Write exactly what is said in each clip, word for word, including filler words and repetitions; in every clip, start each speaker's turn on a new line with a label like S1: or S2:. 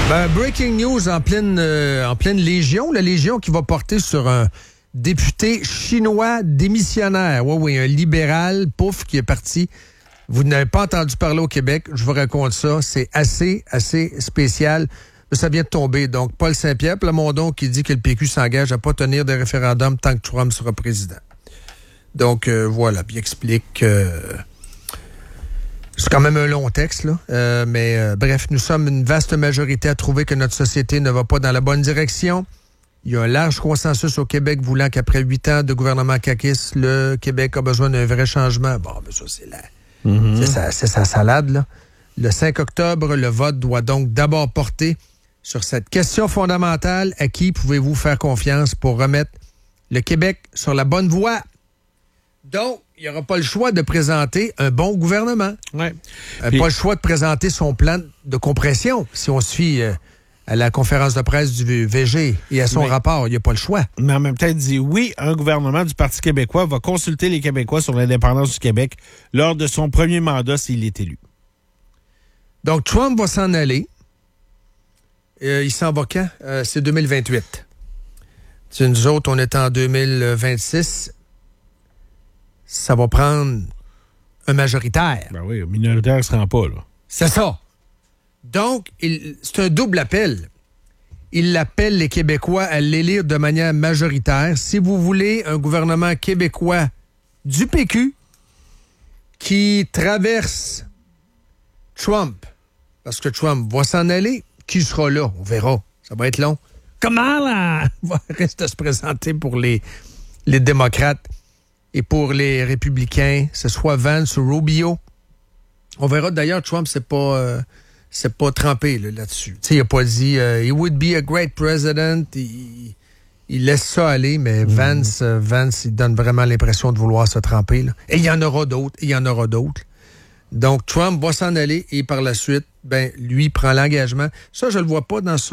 S1: Ben, breaking news en pleine, euh, en pleine Légion. La Légion qui va porter sur un député chinois démissionnaire. Oui, oui, un libéral, pouf, qui est parti. Vous n'avez pas entendu parler au Québec. Je vous raconte ça. C'est assez, assez spécial. Ça vient de tomber. Donc, Paul Saint-Pierre Plamondon qui dit que le P Q s'engage à pas tenir de référendum tant que Trump sera président. Donc, euh, voilà. Puis il explique... Euh, c'est quand même un long texte, là. Euh, mais euh, bref, nous sommes une vaste majorité à trouver que notre société ne va pas dans la bonne direction. Il y a un large consensus au Québec voulant qu'après huit ans de gouvernement caquiste, le Québec a besoin d'un vrai changement. Bon, ben ça, c'est la... Mm-hmm. C'est sa, c'est sa salade, là. Le cinq octobre, le vote doit donc d'abord porter sur cette question fondamentale. À qui pouvez-vous faire confiance pour remettre le Québec sur la bonne voie? Donc, il n'y aura pas le choix de présenter un bon gouvernement.
S2: Ouais.
S1: Euh,
S2: Puis...
S1: Pas le choix de présenter son plan de compression, si on se fie euh, à la conférence de presse du V G et à son
S2: Mais...
S1: rapport. Il n'y a pas le choix.
S2: Mais en même temps, il dit oui, un gouvernement du Parti québécois va consulter les Québécois sur l'indépendance du Québec lors de son premier mandat s'il est élu.
S1: Donc, Trump va s'en aller. Euh, il s'en va quand? Euh, c'est deux mille vingt-huit. C'est nous autres, on est en deux mille vingt-six. Ça va prendre un majoritaire.
S2: Ben oui, un minoritaire ne se rend pas, là.
S1: C'est ça. Donc, il, c'est un double appel. Il appelle les Québécois à l'élire de manière majoritaire. Si vous voulez un gouvernement québécois du P Q qui traverse Trump, parce que Trump va s'en aller, qui sera là? On verra. Ça va être long. Comment là? Va rester à se présenter pour les, les démocrates. Et pour les républicains, ce soit Vance ou Rubio. On verra d'ailleurs, Trump, c'est pas, euh, c'est pas trempé là, là-dessus. Tu sais, il a pas dit euh, « He would be a great president ». Il, il laisse ça aller, mais mm-hmm. Vance, euh, Vance, il donne vraiment l'impression de vouloir se tremper. Là. Et il y en aura d'autres, et il y en aura d'autres. Donc, Trump va s'en aller et par la suite, ben, lui prend l'engagement. Ça, je le vois pas dans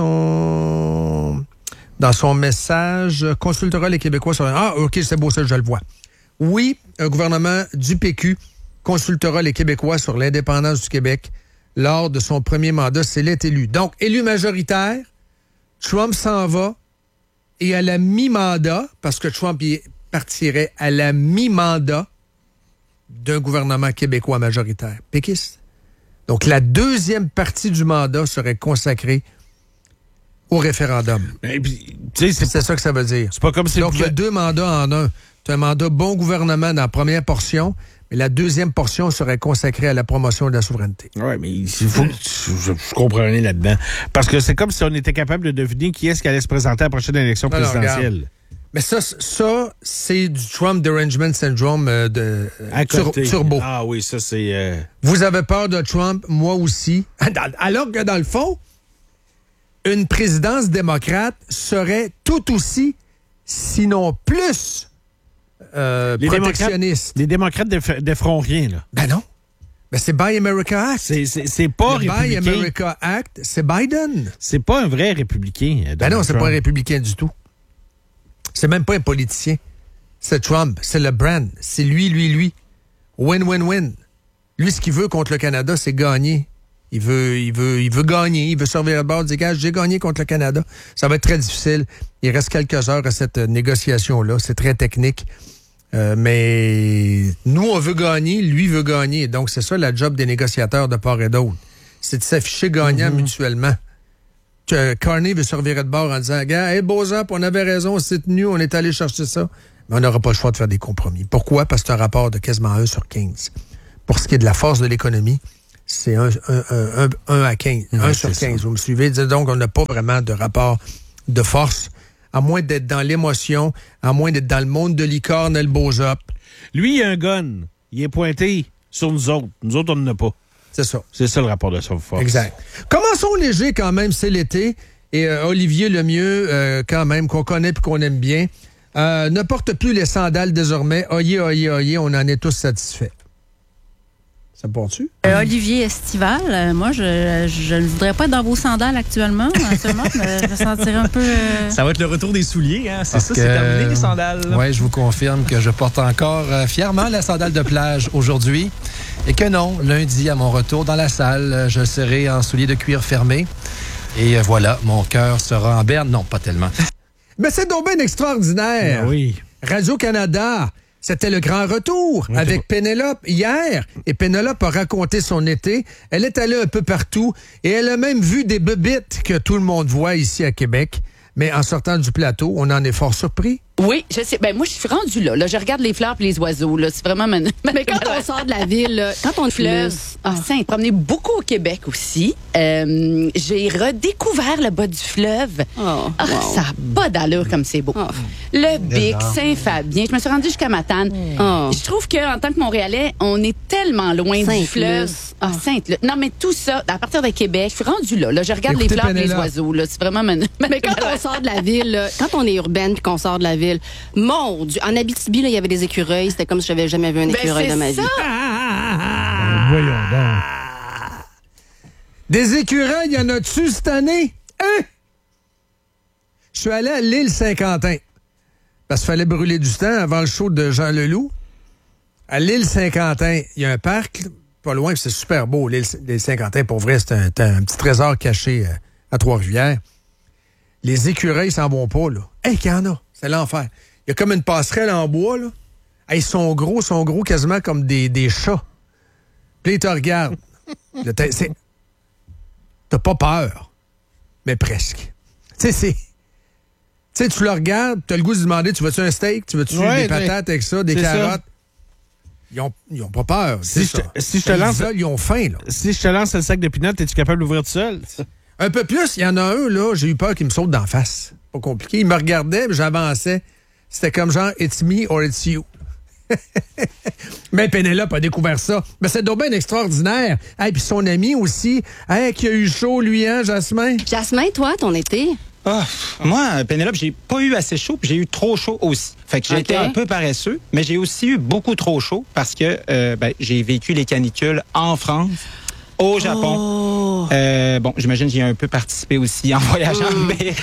S1: son, dans son message. Consultera les Québécois sur... Ah, OK, c'est beau, ça, je le vois. Oui, un gouvernement du P Q consultera les Québécois sur l'indépendance du Québec lors de son premier mandat s'il est élu. Donc, élu majoritaire, Trump s'en va et à la mi-mandat, parce que Trump y partirait à la mi-mandat d'un gouvernement québécois majoritaire, péquiste. Donc, la deuxième partie du mandat serait consacrée au référendum.
S2: Et puis, tu sais, c'est,
S1: c'est ça que ça veut dire.
S2: C'est pas comme si
S1: Donc, il y a
S2: pouvait...
S1: deux mandats en un. C'est un mandat bon gouvernement dans la première portion, mais la deuxième portion serait consacrée à la promotion de la souveraineté.
S2: Oui, mais il faut que tu, je, je comprends rien là-dedans. Parce que c'est comme si on était capable de deviner qui est-ce qui allait se présenter à la prochaine élection non, présidentielle. Non,
S1: mais ça, ça, c'est du Trump Derangement Syndrome euh, de euh, tur- turbo.
S2: Ah oui, ça c'est... Euh...
S1: Vous avez peur de Trump, moi aussi. Alors que dans le fond, une présidence démocrate serait tout aussi, sinon plus... Euh,
S2: les
S1: protectionnistes.
S2: Démocrates, les démocrates déferont rien, là.
S1: Ben non. Ben c'est Buy America Act.
S2: C'est, c'est, c'est pas
S1: le
S2: républicain.
S1: Buy America Act, c'est Biden.
S2: C'est pas un vrai républicain.
S1: Ben non, c'est Trump. Pas un républicain du tout. C'est même pas un politicien. C'est Trump. C'est le brand. C'est lui, lui, lui. Win, win, win. Lui, ce qu'il veut contre le Canada, c'est gagner. Il veut, il veut, il veut gagner. Il veut servir à bord. Il dit, gars, j'ai gagné contre le Canada. Ça va être très difficile. Il reste quelques heures à cette négociation-là. C'est très technique. Euh, mais nous, on veut gagner, lui veut gagner. Donc, c'est ça la job des négociateurs de part et d'autre. C'est de s'afficher gagnant mm-hmm. mutuellement. Que Carney veut servir de bord en disant, gars, hey, Bozap, on avait raison, on s'est tenu, on est allé chercher ça. Mais on n'aura pas le choix de faire des compromis. Pourquoi? Parce que c'est un rapport de quasiment un sur quinze. Pour ce qui est de la force de l'économie, c'est un, un, un, un à quinze. Ouais, un sur quinze. Ça. Vous me suivez? Donc, on n'a pas vraiment de rapport de force. À moins d'être dans l'émotion, à moins d'être dans le monde de licorne et le beau-up.
S2: Lui, il a un gun. Il est pointé sur nous autres. Nous autres, on n'en a pas.
S1: C'est ça.
S2: C'est ça le rapport de force.
S1: Exact. Commençons léger quand même, c'est l'été. Et euh, Olivier Lemieux, euh, quand même, qu'on connaît et qu'on aime bien, euh, ne porte plus les sandales désormais. Oyez, oyez, oyez, on en est tous satisfaits. Ça part-tu?
S3: Euh, Olivier Estival, euh, moi, je, je ne voudrais pas être dans vos sandales actuellement. Actuellement, je me sentirais un peu... Euh...
S4: Ça va être le retour des souliers, hein? C'est
S5: Parce
S4: ça,
S5: que,
S4: c'est terminé, les sandales.
S5: Oui, je vous confirme que je porte encore euh, fièrement la sandale de plage aujourd'hui. Et que non, lundi, à mon retour dans la salle, je serai en souliers de cuir fermé. Et euh, voilà, mon cœur sera en berne. Non, pas tellement.
S1: Mais c'est donc bien extraordinaire.
S2: Ben oui.
S1: Radio-Canada, c'était le grand retour
S2: Oui,
S1: avec Pénélope hier. Et Pénélope a raconté son été. Elle est allée un peu partout et elle a même vu des bébites que tout le monde voit ici à Québec. Mais en sortant du plateau, on en est fort surpris.
S6: Oui, je sais. Ben moi, je suis rendue là. Là, je regarde les fleurs et les oiseaux. Là, c'est vraiment. Man...
S7: Mais quand on sort de la ville, là, quand on
S6: fleuve. Ah, ça, on promené beaucoup au Québec aussi. Euh, j'ai redécouvert le bas du fleuve.
S7: Oh,
S6: ah,
S7: wow.
S6: Ça n'a pas d'allure comme c'est beau.
S7: Oh.
S6: Le Bic, Saint-Fabien. Je me suis rendue jusqu'à Matane.
S7: Oh.
S6: Je trouve qu'en tant que Montréalais, on est tellement loin du fleuve. Ah, Sainte-Luce. Non, mais tout ça, à partir de Québec, je suis rendue là. Là, je regarde
S1: Écoutez,
S6: les fleurs et les
S1: Pénélope.
S6: oiseaux. Là, c'est vraiment. Man...
S7: Mais quand on sort de la ville, là, quand on est urbaine puis qu'on sort de la ville, mon Dieu, en Abitibi, là, il y avait des écureuils. C'était comme si j'avais jamais vu un
S6: Ben,
S7: écureuil
S6: c'est
S7: de ma
S6: ça.
S7: vie.
S2: Ben, voyons donc.
S1: Des écureuils, il y en a-tu cette année? Hein? Je suis allé à l'île Saint-Quentin. Parce qu'il fallait brûler du temps avant le show de Jean Leloup. À l'île Saint-Quentin, il y a un parc, pas loin, puis c'est super beau, l'île Saint-Quentin. Pour vrai, c'est un, un petit trésor caché euh, à Trois-Rivières. Les écureuils s'en vont pas, là. Hey, qu'il y en a. C'est l'enfer. Il y a comme une passerelle en bois, là. Hey, ils sont gros, ils sont gros quasiment comme des, des chats. Puis ils te regardent. Là, t'as, c'est... t'as pas peur, mais presque. Tu sais, c'est... Tu sais, tu le regardes, tu as le goût de lui demander, tu veux-tu un steak? Tu veux-tu
S2: Ouais,
S1: des patates avec ça, des
S2: c'est
S1: carottes?
S2: ça.
S1: Ils ont, ils ont pas peur.
S2: Si
S1: c'est
S2: je
S1: ça.
S2: te- si je te
S1: Ils
S2: lance-
S1: veulent, ils ont faim, là.
S2: Si je te lance le sac de peanuts, es-tu capable d'ouvrir tout seul?
S1: Un peu plus, il y en a un, là, j'ai eu peur qu'il me saute d'en face. Pas compliqué. Il me regardait, puis j'avançais. C'était comme genre, it's me or it's you. Mais Pénélope a découvert ça. Mais c'est donc bien extraordinaire. Hey, puis son ami aussi. Hey, qui a eu chaud, lui, hein, Jasmin?
S7: Jasmin, toi, ton été?
S4: Ah, moi, Pénélope, j'ai pas eu assez chaud, puis j'ai eu trop chaud aussi. Fait que j'ai
S7: Ok.
S4: été un peu paresseux, mais j'ai aussi eu beaucoup trop chaud parce que euh, ben, j'ai vécu les canicules en France, au Japon.
S7: Oh.
S4: Euh, bon, j'imagine que j'ai un peu participé aussi en voyageant, mais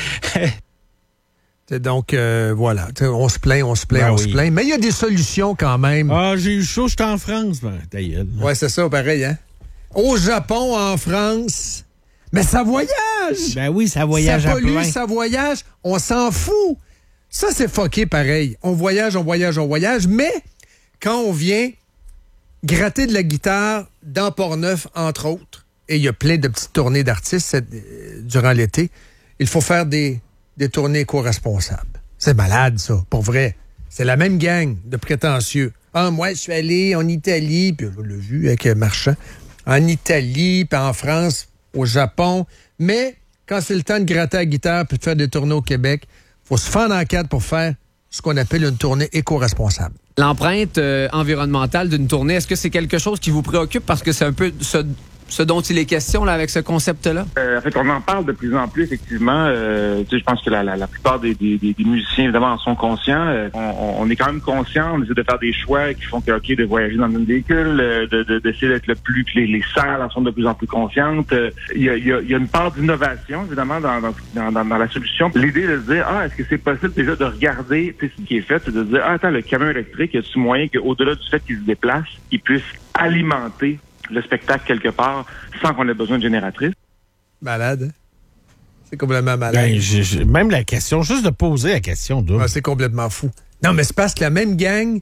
S1: C'est donc, euh, voilà. T'sais, on se plaint, on se plaint,
S2: Ben
S1: on
S2: oui.
S1: se plaint. Mais il y a des solutions quand même.
S2: Ah, j'ai eu chaud, j'étais en France. Ben, ta gueule.
S1: Ouais, c'est ça, pareil, hein? Au Japon, en France. Mais ça voyage!
S2: Ben oui, ça voyage
S1: ça
S2: à
S1: pollue,
S2: plein.
S1: ça voyage, on s'en fout. Ça, c'est fucké pareil. On voyage, on voyage, on voyage, mais quand on vient gratter de la guitare dans Port-Neuf, entre autres, et il y a plein de petites tournées d'artistes cette- euh, durant l'été, il faut faire des, des tournées éco-responsables. C'est malade, ça, pour vrai. C'est la même gang de prétentieux. Ah, moi, je suis allé en Italie, puis on l'a vu avec Marchand, en Italie, puis en France, au Japon. Mais quand c'est le temps de gratter la guitare puis de faire des tournées au Québec, il faut se fendre en quatre pour faire ce qu'on appelle une tournée éco-responsable.
S8: L'empreinte euh, environnementale d'une tournée, est-ce que c'est quelque chose qui vous préoccupe parce que c'est un peu ce, ce dont il est question là, avec ce concept-là?
S9: Euh, en fait, on en parle de plus en plus, effectivement. Euh, tu sais, je pense que la, la, la plupart des, des, des musiciens, évidemment, en sont conscients. Euh, on, on est quand même conscients. On essaie de faire des choix qui font que, OK, de voyager dans un véhicule, euh, de, de, d'essayer d'être le plus... que les, les salles en sont de plus en plus conscientes. Euh, Il y, a, il y, a, il y a une part d'innovation, évidemment, dans, dans, dans, dans la solution. L'idée de se dire, ah, est-ce que c'est possible déjà de regarder, tu sais, ce qui est fait, c'est de se dire, ah, attends, le camion électrique, y a-t-il moyen qu'au-delà du fait qu'il se déplace, il puisse alimenter le spectacle quelque part sans qu'on ait besoin de génératrice?
S1: Malade. C'est complètement malade.
S2: Ben, j'ai- j'ai- même la question, juste de poser la question, d'où?
S1: Ah, c'est complètement fou. Non, mais c'est parce que la même gang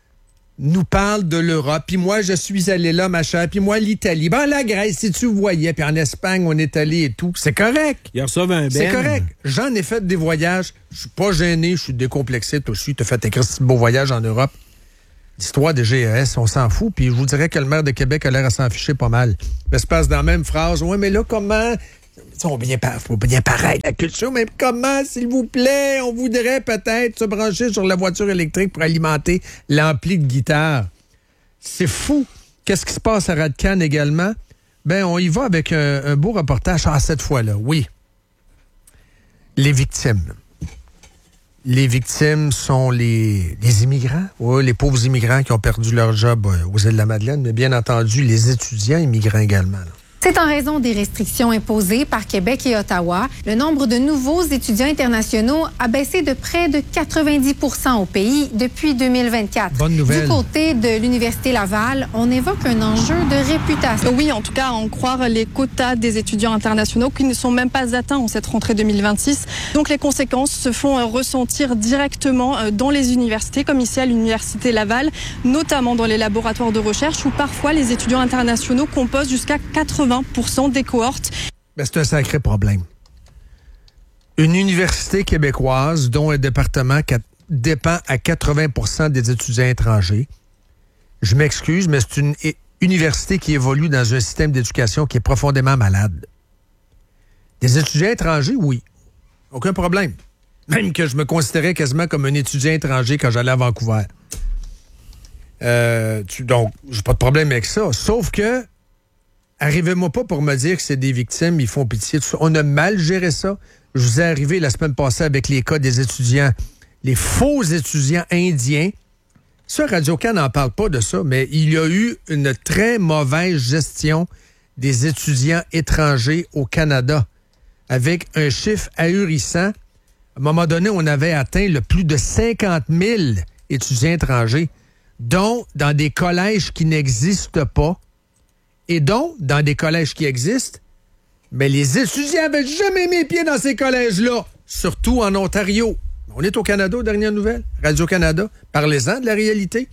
S1: nous parle de l'Europe. Puis moi, je suis allé là, machin. Puis moi, l'Italie. Ben, la Grèce, si tu voyais. Puis en Espagne, on est allé et tout. C'est correct.
S2: Ils reçoivent un ben.
S1: C'est correct. J'en ai fait des voyages. Je suis pas gêné. Je suis décomplexé. Toi aussi, tu as fait un petit beau voyage en Europe. L'histoire des G E S, on s'en fout. Puis je vous dirais que le maire de Québec a l'air à s'en ficher pas mal. Mais se passe dans la même phrase. Ouais, mais là, comment... Il bien, faut bien paraître la culture, mais comment, s'il vous plaît, on voudrait peut-être se brancher sur la voiture électrique pour alimenter l'ampli de guitare. C'est fou. Qu'est-ce qui se passe à Radcan également? Ben, on y va avec un, un beau reportage. Ah, cette fois-là, oui. Les victimes. Les victimes sont les, les immigrants, oui, les pauvres immigrants qui ont perdu leur job euh, aux Îles de la Madeleine, mais bien entendu, les étudiants immigrants également. Là.
S10: C'est en raison des restrictions imposées par Québec et Ottawa. Le nombre de nouveaux étudiants internationaux a baissé de près de quatre-vingt-dix pour cent au pays depuis deux mille vingt-quatre.
S1: Bonne nouvelle.
S10: Du côté de l'Université Laval, on évoque un enjeu de réputation.
S11: Oui, en tout cas, à en croire les quotas des étudiants internationaux qui ne sont même pas atteints en cette rentrée deux mille vingt-six. Donc les conséquences se font ressentir directement dans les universités, comme ici à l'Université Laval, notamment dans les laboratoires de recherche où parfois les étudiants internationaux composent jusqu'à quatre-vingts pour cent des cohortes.
S1: Ben, c'est un sacré problème. Une université québécoise dont un département dépend à quatre-vingts pour cent des étudiants étrangers. Je m'excuse, mais c'est une université qui évolue dans un système d'éducation qui est profondément malade. Des étudiants étrangers, oui. Aucun problème. Même que je me considérais quasiment comme un étudiant étranger quand j'allais à Vancouver. Euh, tu, donc, j'ai pas de problème avec ça. Sauf que arrivez-moi pas pour me dire que c'est des victimes, ils font pitié. Tout ça. On a mal géré ça. Je vous ai arrivé la semaine passée avec les cas des étudiants, les faux étudiants indiens. Ça, Radio-Can n'en parle pas de ça, mais il y a eu une très mauvaise gestion des étudiants étrangers au Canada, avec un chiffre ahurissant. À un moment donné, on avait atteint le plus de cinquante mille étudiants étrangers, dont dans des collèges qui n'existent pas, et dont, dans des collèges qui existent, mais les étudiants n'avaient jamais mis pied dans ces collèges-là, surtout en Ontario. On est au Canada, aux dernières nouvelles, Radio-Canada, parlez-en de la réalité.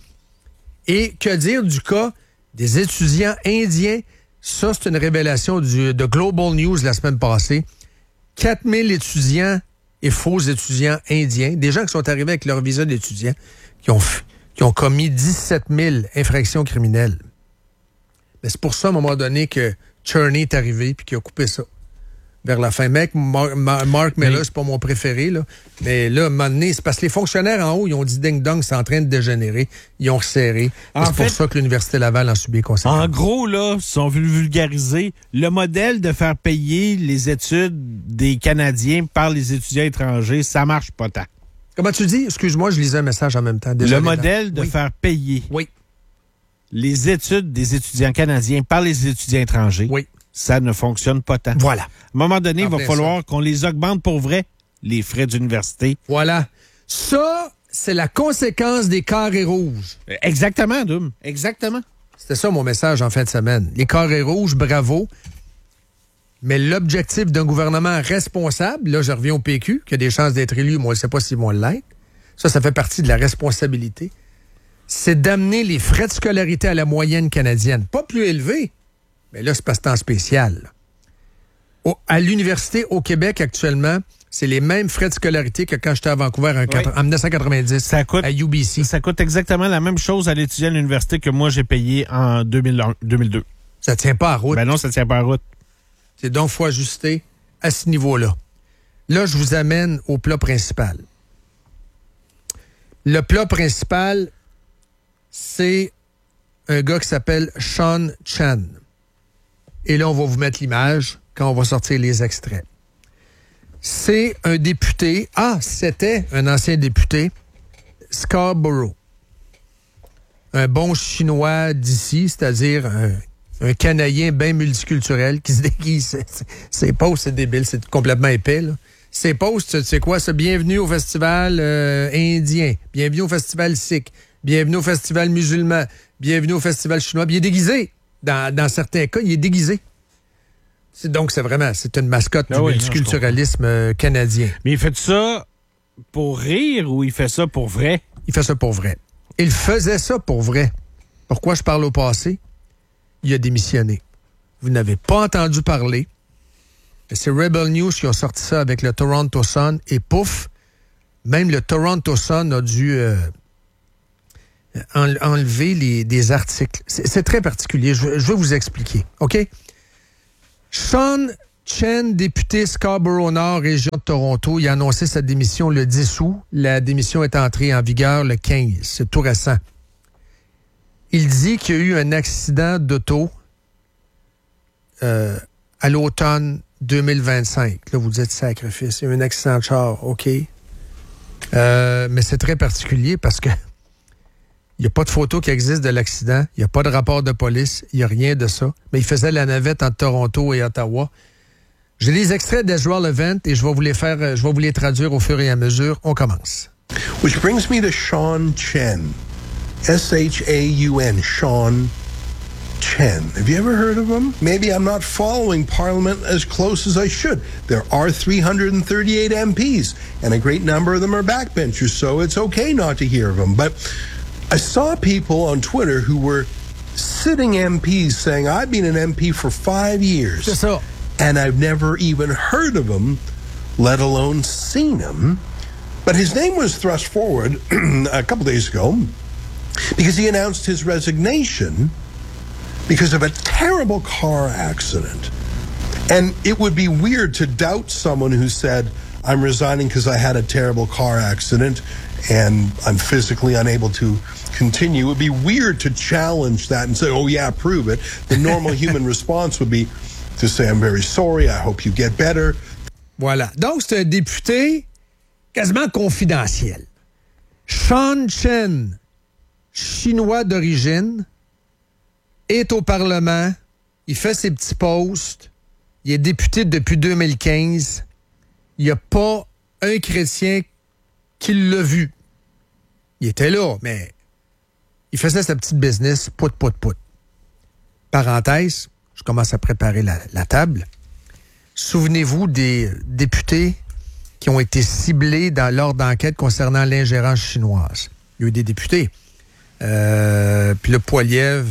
S1: Et que dire du cas des étudiants indiens? Ça, c'est une révélation du, de Global News la semaine passée. quatre mille étudiants et faux étudiants indiens, des gens qui sont arrivés avec leur visa d'étudiant, qui ont, qui ont commis dix-sept mille infractions criminelles. Mais c'est pour ça, à un moment donné, que Cherney est arrivé et qu'il a coupé ça. Vers la fin. Mec, Mark, Mark Miller, oui. C'est pas mon préféré, là. Mais là, à un moment donné, c'est parce que les fonctionnaires en haut, ils ont dit ding-dong, c'est en train de dégénérer. Ils ont resserré. C'est fait, pour ça que l'Université Laval en subit les conséquences.
S2: En gros, là, si on veut le vulgariser, le modèle de faire payer les études des Canadiens par les étudiants étrangers, ça marche pas tant.
S1: Comment tu dis? Excuse-moi, je lisais un message en même temps. Désolé,
S2: le modèle de
S1: oui.
S2: faire payer
S1: oui.
S2: les études des étudiants canadiens par les étudiants étrangers,
S1: oui.
S2: ça ne fonctionne pas tant.
S1: Voilà.
S2: À un moment donné, il va falloir
S1: ça.
S2: qu'on les augmente pour vrai, les frais d'université.
S1: Voilà. Ça, c'est la conséquence des carrés rouges.
S2: Exactement, Doum. Exactement.
S1: C'était ça mon message en fin de semaine. Les carrés rouges, bravo. Mais l'objectif d'un gouvernement responsable, là, je reviens au P Q, qui a des chances d'être élu, moi, je ne sais pas s'ils vont l'être. Ça, ça fait partie de la responsabilité. C'est d'amener les frais de scolarité à la moyenne canadienne. Pas plus élevés, mais là, c'est pas ce temps spécial. Au, à l'université au Québec, actuellement, c'est les mêmes frais de scolarité que quand j'étais à Vancouver en, oui. en dix-neuf cent quatre-vingt-dix,
S2: ça coûte,
S1: à U B C.
S2: Ça coûte exactement la même chose à l'étudiant à l'université que moi, j'ai payé en deux mille un, deux mille deux.
S1: Ça tient pas à route.
S2: Ben non, ça tient pas à route.
S1: C'est donc, il faut ajuster à ce niveau-là. Là, je vous amène au plat principal. Le plat principal, c'est un gars qui s'appelle Sean Chan. Et là, on va vous mettre l'image quand on va sortir les extraits. C'est un député. Ah, c'était un ancien député, Scarborough. Un bon Chinois d'ici, c'est-à-dire un, un Canadien bien multiculturel qui se déguise. Ses posts, c'est débile, c'est complètement épais, là. Ses posts, c'est quoi ça? Bienvenue au festival euh, indien. Bienvenue au festival sikh. Bienvenue au festival musulman. Bienvenue au festival chinois. Puis il est déguisé. Dans, dans certains cas, il est déguisé. C'est, donc, c'est vraiment, c'est une mascotte ah du oui, multiculturalisme non, canadien.
S2: Mais il fait ça pour rire ou il fait ça pour vrai?
S1: Il fait ça pour vrai. Il faisait ça pour vrai. Pourquoi je parle au passé? Il a démissionné. Vous n'avez pas entendu parler. C'est Rebel News qui ont sorti ça avec le Toronto Sun et pouf, même le Toronto Sun a dû euh, enlever les, des articles. C'est, c'est très particulier. Je, je vais vous expliquer. OK? Sean Chen, député Scarborough-Nord, région de Toronto, il a annoncé sa démission le dix août. La démission est entrée en vigueur le quinze. C'est tout récent. Il dit qu'il y a eu un accident d'auto euh, à l'automne deux mille vingt-cinq. Là, vous dites sacrifice. Il y a eu un accident de char. OK. Euh, mais c'est très particulier parce que Il n'y a pas de photo qui existe de l'accident. Il n'y a pas de rapport de police. Il n'y a rien de ça. Mais il faisait la navette entre Toronto et Ottawa. J'ai les extraits d'Ezra Levant et je vais vous les faire, je vais vous les traduire au fur et à mesure. On commence.
S12: Which brings me to Sean Chen. S H A U N. Sean Chen. Have you ever heard of him? Maybe I'm not following Parliament as close as I should. There are three hundred thirty-eight M Ps, and a great number of them are backbenchers, so it's okay not to hear of him. But I saw people on Twitter who were sitting M Ps saying, I've been an M P for five years.
S1: C'est ça.
S12: And I've never even heard of him, let alone seen him. But his name was thrust forward a couple days ago because he announced his resignation because of a terrible car accident. And it would be weird to doubt someone who said, I'm resigning because I had a terrible car accident and I'm physically unable to continue. It would be weird to challenge that and say, oh yeah, prove it. The normal human response would be to say, I'm very sorry, I hope you get better.
S1: Voilà. Donc, c'est un député quasiment confidentiel. Sean Chen, chinois d'origine, est au Parlement, il fait ses petits posts, il est député depuis deux mille quinze, il n'y a pas un chrétien qui l'a vu. Il était là, mais il faisait sa petite business, pout, pout, pout. Parenthèse, je commence à préparer la, la table. Souvenez-vous des députés qui ont été ciblés dans l'ordre d'enquête concernant l'ingérence chinoise. Il y a eu des députés. Euh, puis le Poilievre,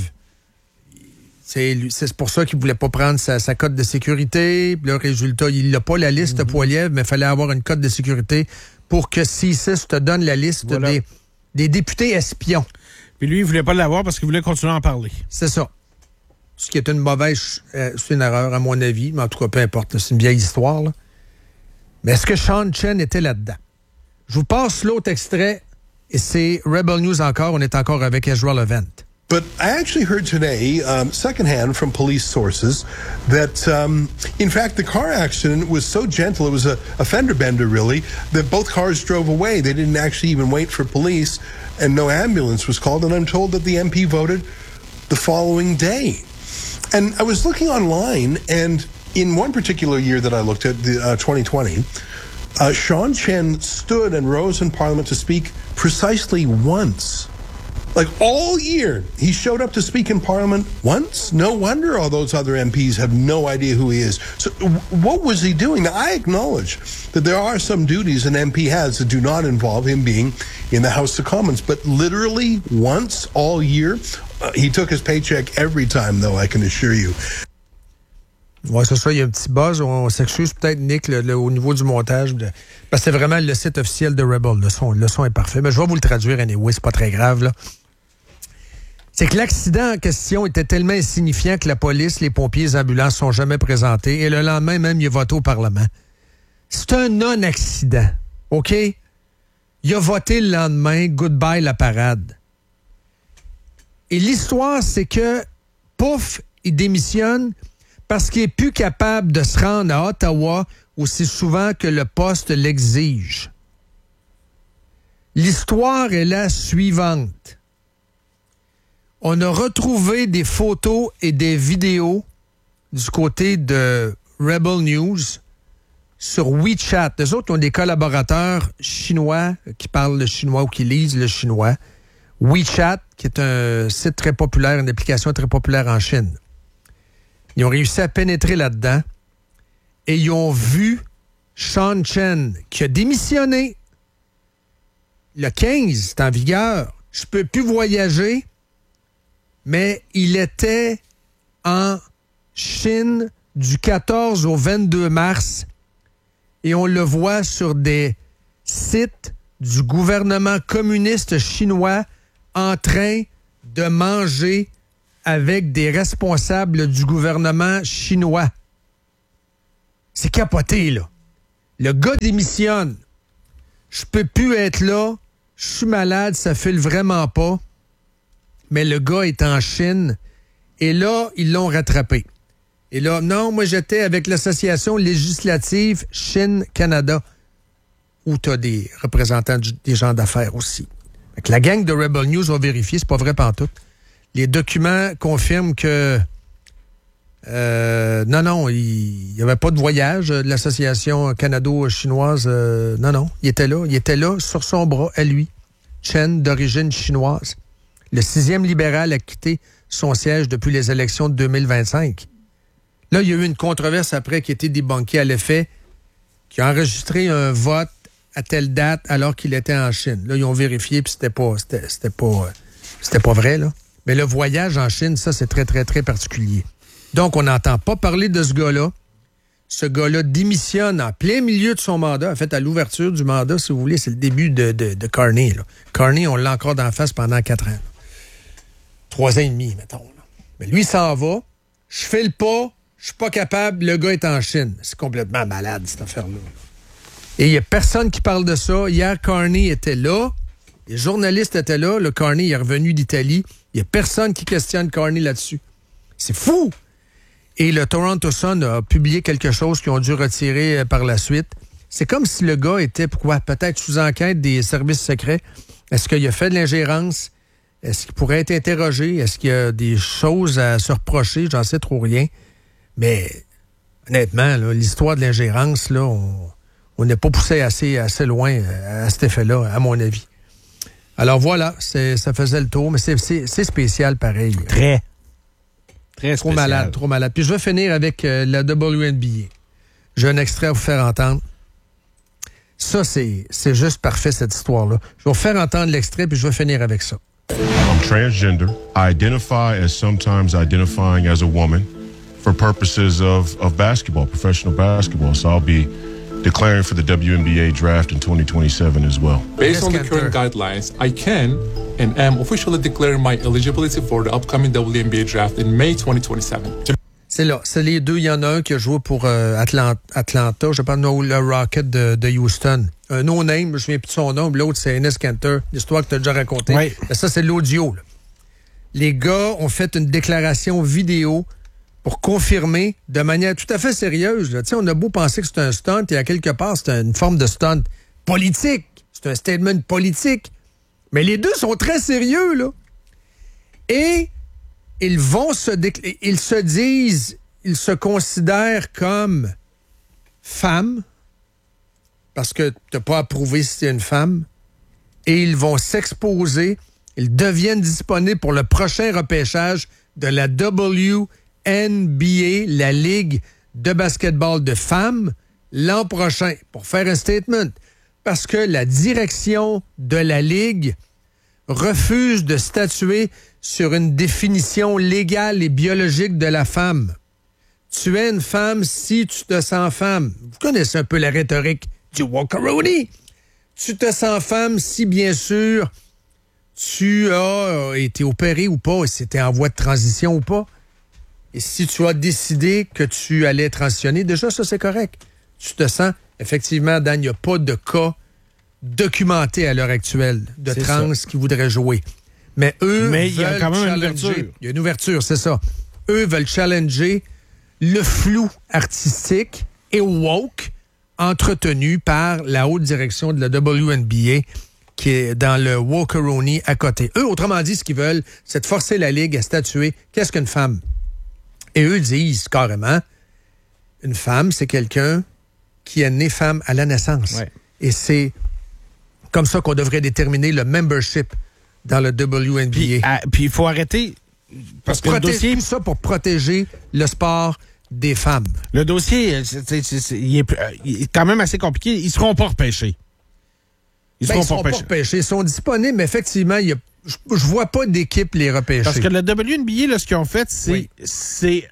S1: c'est, c'est pour ça qu'il ne voulait pas prendre sa, sa cote de sécurité. Puis le résultat, il n'a pas la liste mm-hmm. Poilievre, mais il fallait avoir une cote de sécurité pour que C I S I S te donne la liste voilà. des, des députés espions.
S2: Puis lui, il ne voulait pas l'avoir parce qu'il voulait continuer à en parler.
S1: C'est ça. Ce qui est une mauvaise... Euh, c'est une erreur, à mon avis, mais en tout cas, peu importe. Là, c'est une vieille histoire. Là. Mais est-ce que Sean Chen était là-dedans? Je vous passe l'autre extrait, et c'est Rebel News encore. On est encore avec Ezra Levant.
S12: But I actually heard today, um, secondhand from police sources, that um, in fact the car accident was so gentle, it was a, a fender bender really, that both cars drove away. They didn't actually even wait for police, and no ambulance was called. And I'm told that the M P voted the following day. And I was looking online, and in one particular year that I looked at, the, uh, twenty twenty, uh, Sean Chen stood and rose in Parliament to speak precisely once. Like all year, he showed up to speak in Parliament once. No wonder all those other M Ps have no idea who he is. So what was he doing? Now, I acknowledge that there are some duties an M P has that do not involve him being in the House of Commons, but literally once all year, uh, he took his paycheck every time, though, I can assure you.
S1: Oui, c'est ça, il y a un petit buzz. On s'excuse peut-être, Nick, le, le, au niveau du montage. De, parce que c'est vraiment le site officiel de Rebel. Le son, le son est parfait. Mais je vais vous le traduire, anyway, c'est pas très grave, là. C'est que l'accident en question était tellement insignifiant que la police, les pompiers, les ambulances sont jamais présentés. Et le lendemain, même, il a voté au Parlement. C'est un non-accident, OK? Il a voté le lendemain, goodbye la parade. Et l'histoire, c'est que, pouf, il démissionne parce qu'il n'est plus capable de se rendre à Ottawa aussi souvent que le poste l'exige. L'histoire est la suivante. On a retrouvé des photos et des vidéos du côté de Rebel News sur WeChat. Eux autres ont des collaborateurs chinois qui parlent le chinois ou qui lisent le chinois. WeChat, qui est un site très populaire, une application très populaire en Chine. Ils ont réussi à pénétrer là-dedans et ils ont vu Sean Chen, qui a démissionné. Le quinze, c'est en vigueur. Je peux plus voyager. Mais il était en Chine du quatorze au vingt-deux mars et on le voit sur des sites du gouvernement communiste chinois en train de manger avec des responsables du gouvernement chinois. C'est capoté, là. Le gars démissionne. Je peux plus être là. Je suis malade, ça file vraiment pas. Mais le gars est en Chine. Et là, ils l'ont rattrapé. Et là, non, moi, j'étais avec l'association législative Chine-Canada, où tu as des représentants des gens d'affaires aussi. Fait que la gang de Rebel News a vérifié, c'est pas vrai pantoute. Les documents confirment que euh, non, non, il n'y avait pas de voyage de l'association canado-chinoise. Euh, non, non, il était là. Il était là sur son bras, à lui. Chen, d'origine chinoise. Le sixième libéral a quitté son siège depuis les élections de deux mille vingt-cinq. Là, il y a eu une controverse après qui a été débunkée à l'effet qu'il a enregistré un vote à telle date alors qu'il était en Chine. Là, ils ont vérifié, puis c'était pas, c'était, c'était pas, c'était pas vrai, là. Mais le voyage en Chine, ça, c'est très, très, très particulier. Donc, on n'entend pas parler de ce gars-là. Ce gars-là démissionne en plein milieu de son mandat. En fait, à l'ouverture du mandat, si vous voulez, c'est le début de, de, de Carney. Là. Carney, on l'a encore d'en face pendant quatre ans. Trois ans et demi, mettons. Là. Mais lui, s'en va. Je file pas. Je suis pas capable. Le gars est en Chine. C'est complètement malade, cette affaire-là. Et il n'y a personne qui parle de ça. Hier, Carney était là. Les journalistes étaient là. Le Carney est revenu d'Italie. Il n'y a personne qui questionne Carney là-dessus. C'est fou! Et le Toronto Sun a publié quelque chose qu'ils ont dû retirer par la suite. C'est comme si le gars était, pourquoi, peut-être sous enquête des services secrets. Est-ce qu'il a fait de l'ingérence? Est-ce qu'il pourrait être interrogé? Est-ce qu'il y a des choses à se reprocher? J'en sais trop rien. Mais honnêtement, là, l'histoire de l'ingérence, là, on n'est pas poussé assez, assez loin à cet effet-là, à mon avis. Alors voilà, c'est, ça faisait le tour, mais c'est, c'est, c'est spécial pareil.
S2: Très. Très
S1: Trop
S2: spécial.
S1: malade, trop malade. Puis je vais finir avec euh, la W N B A. J'ai un extrait à vous faire entendre. Ça, c'est, c'est juste parfait, cette histoire-là. Je vais vous faire entendre l'extrait, puis je vais finir avec ça.
S13: I'm transgender. I identify as sometimes identifying as a woman for purposes of, of basketball, professional basketball. So I'll be declaring for the W N B A draft in twenty twenty-seven as well.
S14: Based on the current guidelines, I can and am officially declaring my eligibility for the upcoming W N B A draft in May twenty twenty-seven.
S1: C'est là, c'est les deux. Il y en a un qui a joué pour euh, Atlanta, Atlanta, je pense, no, le Rocket de, de Houston. Un no-name, je ne me souviens plus de son nom. L'autre, c'est Enes Kanter, l'histoire que tu as déjà racontée.
S2: Oui.
S1: Mais ça, c'est l'audio. Là. Les gars ont fait une déclaration vidéo pour confirmer de manière tout à fait sérieuse. Là. On a beau penser que c'est un stunt, et à quelque part, c'est une forme de stunt politique. C'est un statement politique. Mais les deux sont très sérieux, là. Et ils vont se décl- ils se disent, ils se considèrent comme femmes, parce que tu n'as pas approuvé si tu es une femme, et ils vont s'exposer, ils deviennent disponibles pour le prochain repêchage de la W N B A, la Ligue de basketball de femmes, l'an prochain, pour faire un statement. Parce que la direction de la Ligue refuse de statuer sur une définition légale et biologique de la femme. Tu es une femme si tu te sens femme. Vous connaissez un peu la rhétorique du Walker-Rooney. Tu te sens femme si, bien sûr, tu as été opéré ou pas, et si tu es en voie de transition ou pas. Et si tu as décidé que tu allais transitionner, déjà, ça, c'est correct. Tu te sens, effectivement, Dan, il n'y a pas de cas documentés à l'heure actuelle de
S2: C'est
S1: trans
S2: ça.
S1: qui voudraient jouer. Mais eux
S2: Mais il y a
S1: veulent
S2: quand même une
S1: challenger.
S2: ouverture.
S1: Il y a une ouverture, c'est ça. Eux veulent challenger le flou artistique et woke entretenu par la haute direction de la W N B A qui est dans le Walker-Rooney à côté. Eux, autrement dit, ce qu'ils veulent, c'est de forcer la Ligue à statuer qu'est-ce qu'une femme. Et eux disent carrément, une femme, c'est quelqu'un qui est né femme à la naissance.
S2: Ouais.
S1: Et c'est comme ça qu'on devrait déterminer le membership dans le W N B A.
S2: Puis ah, puis il faut arrêter, parce que le dossier...
S1: Tout ça pour protéger le sport des femmes.
S2: Le dossier, c'est, c'est, c'est, c'est, il, est, il est quand même assez compliqué. Ils seront pas repêchés.
S1: Ils ben, seront, ils seront pas repêchés. repêchés. Ils sont disponibles, mais effectivement, il y a, je, je vois pas d'équipe les repêcher.
S2: Parce que le W N B A, là, ce qu'ils ont fait, c'est, oui. c'est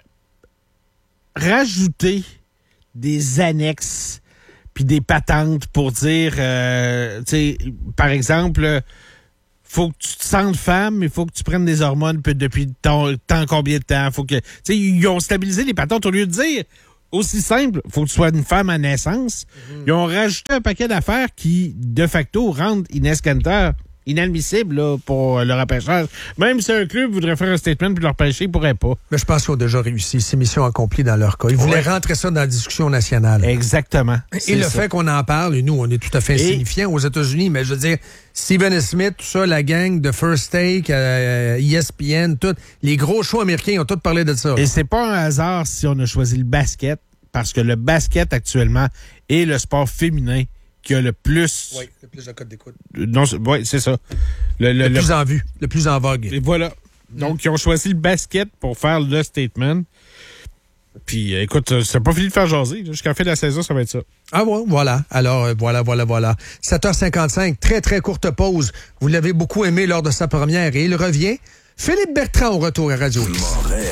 S2: rajouter des annexes puis des patentes pour dire, euh, tu sais, par exemple, faut que tu te sentes femme, il faut que tu prennes des hormones depuis ton, tant combien de temps. Faut que, tu sais, ils ont stabilisé les patentes au lieu de dire aussi simple, faut que tu sois une femme à naissance. Mm-hmm. Ils ont rajouté un paquet d'affaires qui, de facto, rendent Enes Kanter inadmissible là, pour le repêchage. Même si un club voudrait faire un statement puis le repêcher, il ne pourrait pas.
S1: Mais je pense qu'ils ont déjà réussi. C'est mission accomplie dans leur cas. Ils voulaient
S2: ouais.
S1: rentrer ça dans la discussion nationale.
S2: Exactement.
S1: Et le
S2: ça.
S1: fait qu'on en parle, et nous, on est tout à fait insignifiants aux États-Unis, mais je veux dire, Stephen Smith, tout ça, la gang de First Take, euh, E S P N, tout, les gros shows américains ont tous parlé de ça.
S2: Et c'est pas un hasard si on a choisi le basket, parce que le basket actuellement est le sport féminin qui a le plus...
S1: Oui, le plus de codes d'écoute.
S2: Non, oui, c'est ça. Le,
S1: le, le plus le... en vue, le plus en vogue.
S2: Et voilà. Donc, ils ont choisi le basket pour faire le statement. Puis, écoute, c'est pas fini de faire jaser. Jusqu'à la fin de la saison, ça va être ça.
S1: Ah ouais, voilà. Alors, euh, voilà, voilà, voilà. sept heures cinquante-cinq, très, très courte pause. Vous l'avez beaucoup aimé lors de sa première et il revient. Philippe Bertrand au retour à Radio X.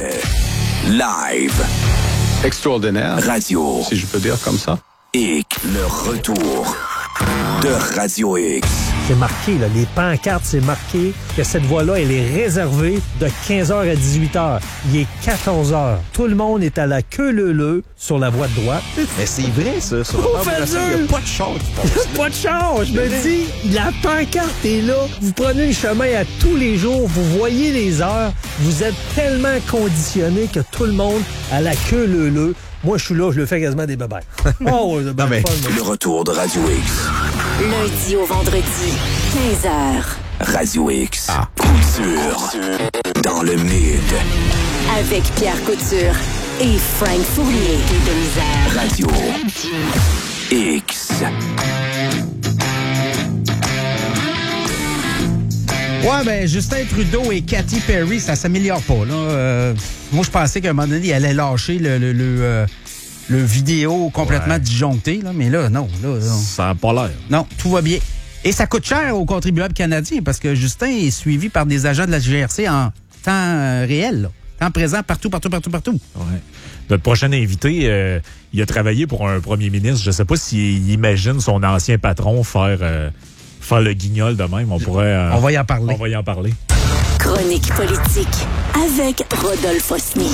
S15: Live.
S16: Extraordinaire.
S15: Radio.
S16: Si je peux dire comme ça.
S15: X. Le retour de Radio X.
S17: C'est marqué, là. Les pancartes, c'est marqué que cette voie-là, elle est réservée de quinze heures à dix-huit heures. Il est quatorze heures. Tout le monde est à la queue leu-leu sur la voie de droite.
S16: Mais c'est vrai, ça. Sur
S17: oh,
S16: il n'y a pas de char qui passe.
S17: Il n'y a pas de char. Je me dis, la pancarte est là. Vous prenez le chemin à tous les jours. Vous voyez les heures. Vous êtes tellement conditionné que tout le monde a la queue leu-leu. Moi, je suis là, je le fais quasiment des babères. Oh,
S15: non, mais le retour de Radio X.
S18: Lundi au vendredi, quinze heures.
S15: Radio X. Ah. Couture. Dans le mid.
S18: Avec Pierre Couture et Frank Fournier. De misère.
S15: Radio X.
S19: Ouais, ben Justin Trudeau et Katy Perry, ça s'améliore pas, là. Euh, moi, je pensais qu'à un moment donné, il allait lâcher le, le, le, euh, le vidéo complètement ouais. disjoncté, là. Mais là, non, là, non.
S20: Ça n'a pas l'air.
S19: Non, tout va bien. Et ça coûte cher aux contribuables canadiens parce que Justin est suivi par des agents de la G R C en temps euh, réel, là. Temps présent partout, partout, partout, partout.
S20: Ouais. Notre prochain invité, euh, il a travaillé pour un premier ministre. Je sais pas s'il imagine son ancien patron faire... Euh, faire le guignol de même, on pourrait... Euh,
S19: on va y en parler.
S20: On va y en parler.
S18: Chronique politique avec Rodolphe Osny.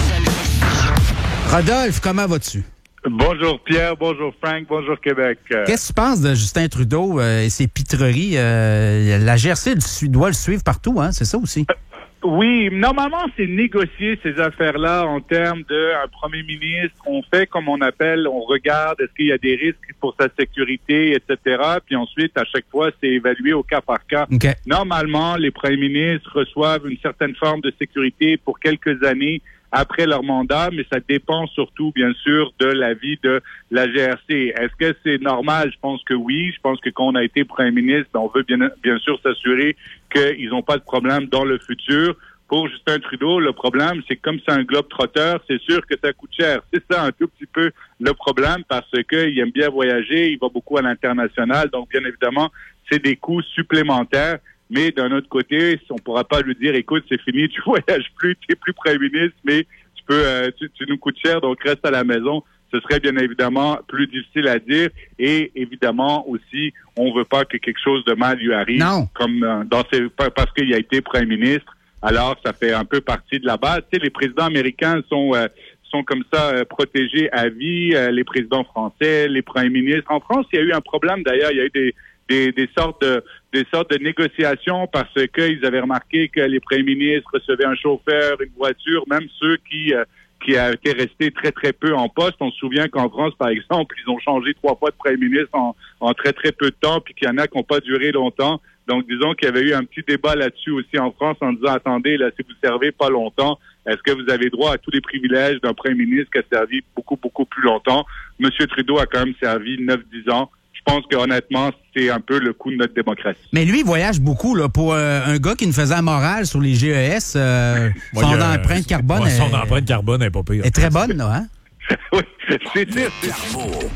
S19: Rodolphe, comment vas-tu?
S21: Bonjour Pierre, bonjour Frank, bonjour Québec.
S19: Qu'est-ce que tu penses de Justin Trudeau euh, et ses pitreries? Euh, la G R C doit le suivre partout, hein? C'est ça aussi?
S21: Euh, oui, normalement, c'est négocier ces affaires-là en termes d'un premier ministre. On fait comme on appelle, on regarde est-ce qu'il y a des risques pour sa sécurité, et cetera. Puis ensuite, à chaque fois, c'est évalué au cas par cas.
S19: Okay.
S21: Normalement, les premiers ministres reçoivent une certaine forme de sécurité pour quelques années après leur mandat, mais ça dépend surtout, bien sûr, de l'avis de la G R C. Est-ce que c'est normal? Je pense que oui. Je pense que quand on a été premier ministre, on veut bien, bien sûr s'assurer qu'ils n'ont pas de problème dans le futur. Pour Justin Trudeau, le problème, c'est que comme c'est un globe-trotteur, c'est sûr que ça coûte cher. C'est ça un tout petit peu le problème parce qu'il aime bien voyager, il va beaucoup à l'international, donc bien évidemment, c'est des coûts supplémentaires. Mais d'un autre côté, on ne pourra pas lui dire, écoute, c'est fini, tu voyages plus, tu n'es plus premier ministre, mais tu peux, euh, tu, tu nous coûtes cher, donc reste à la maison. Ce serait bien évidemment plus difficile à dire. Et évidemment aussi, on veut pas que quelque chose de mal lui arrive.
S19: Non.
S21: Comme euh, dans ses, parce qu'il a été premier ministre. Alors, ça fait un peu partie de la base. Tu sais, les présidents américains sont euh, sont comme ça euh, protégés à vie. Euh, les présidents français, les premiers ministres. En France, il y a eu un problème d'ailleurs. Il y a eu des Des, des sortes de des sortes de négociations parce qu'ils avaient remarqué que les premiers ministres recevaient un chauffeur, une voiture, même ceux qui euh, qui étaient restés très très peu en poste. On se souvient qu'en France, par exemple, ils ont changé trois fois de premier ministre en, en très très peu de temps, puis qu'il y en a qui n'ont pas duré longtemps. Donc disons qu'il y avait eu un petit débat là-dessus aussi en France en disant attendez, là si vous servez pas longtemps, est-ce que vous avez droit à tous les privilèges d'un premier ministre qui a servi beaucoup beaucoup plus longtemps? Monsieur Trudeau a quand même servi neuf dix ans. Je pense que honnêtement, c'est un peu le coup de notre démocratie.
S19: Mais lui, il voyage beaucoup là, pour euh, un gars qui nous faisait la morale sur les G E S. Euh,
S20: ouais,
S19: son
S20: a,
S19: empreinte carbone
S20: ouais,
S19: est,
S20: son empreinte carbone n'est pas pire.
S19: est très bonne, là, hein?
S21: Oui, c'est sûr.
S15: Carbo.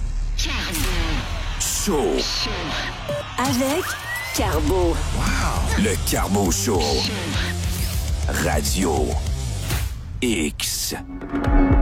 S15: Show.
S18: Avec Carbo.
S15: Wow. Le Carbo Show. Radio X.